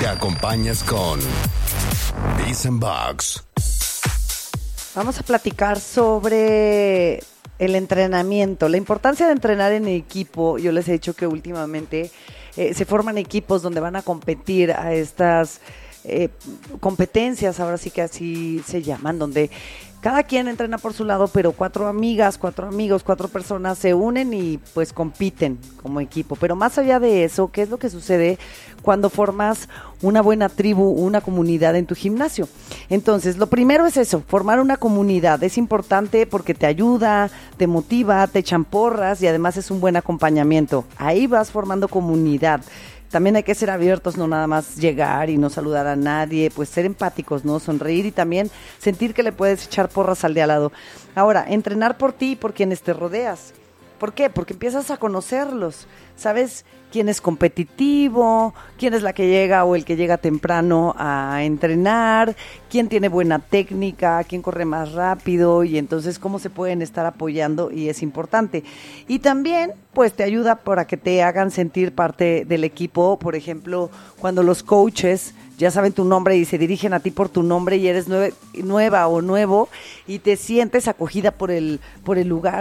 te acompañas con Biz and Bugs. Vamos a platicar sobre el entrenamiento, la importancia de entrenar en equipo. Yo les he dicho que últimamente se forman equipos donde van a competir a estas competencias, ahora sí que así se llaman, donde cada quien entrena por su lado, pero 4 amigas, 4 amigos, 4 personas se unen y pues compiten como equipo. Pero más allá de eso, ¿qué es lo que sucede cuando formas una buena tribu, una comunidad en tu gimnasio? Entonces, lo primero es eso, formar una comunidad. Es importante porque te ayuda, te motiva, te echan porras y además es un buen acompañamiento. Ahí vas formando comunidad. También hay que ser abiertos, no nada más llegar y no saludar a nadie, pues ser empáticos, ¿no? Sonreír y también sentir que le puedes echar porras al de al lado. Ahora, entrenar por ti y por quienes te rodeas. ¿Por qué? Porque empiezas a conocerlos. ¿Sabes quién es competitivo? ¿Quién es la que llega o el que llega temprano a entrenar? ¿Quién tiene buena técnica? ¿Quién corre más rápido? Y entonces, ¿cómo se pueden estar apoyando? Y es importante. Y también, pues, te ayuda para que te hagan sentir parte del equipo. Por ejemplo, cuando los coaches ya saben tu nombre y se dirigen a ti por tu nombre y eres nueva o nuevo y te sientes acogida por el lugar